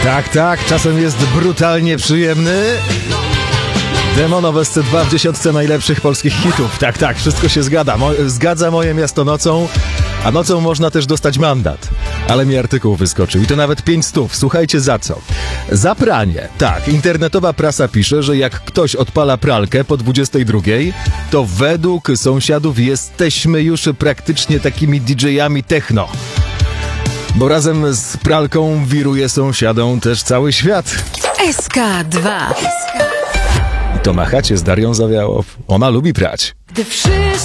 Tak, czasem jest brutalnie przyjemny. Demono bez C2 w 10 najlepszych polskich hitów. Tak, wszystko się zgadza. Zgadza Moje miasto nocą, a nocą można też dostać mandat. Ale mi artykuł wyskoczył i to nawet 500. Słuchajcie za co. Za pranie. Tak, internetowa prasa pisze, że jak ktoś odpala pralkę po 22, to według sąsiadów jesteśmy już praktycznie takimi DJ-ami techno. Bo razem z pralką wiruje sąsiadom też cały świat. SK2. I to na chacie z Darią Zawiałow. Ona lubi prać. Gdy wszyscy